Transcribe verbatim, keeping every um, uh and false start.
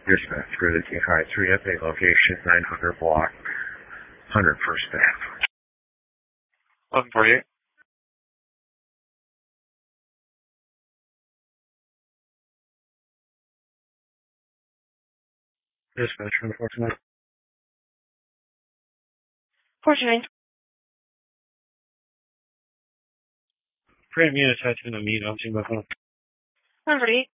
Dispatch, Grizzly King High three update location nine hundred block, one hundred first staff. one forty-eight. Dispatch from forty-nine. forty-nine. Frame unit attachment of meat on team by phone. one forty-eight.